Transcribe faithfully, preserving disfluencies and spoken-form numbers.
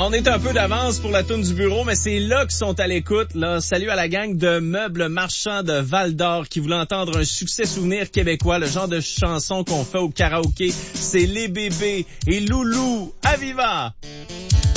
On est un peu d'avance pour la toune du bureau, mais c'est là qu'ils sont à l'écoute. Là, salut à la gang de meubles marchands de Val-d'Or qui voulaient entendre un succès souvenir québécois, le genre de chanson qu'on fait au karaoké. C'est Les Bébés et Loulou. Aviva!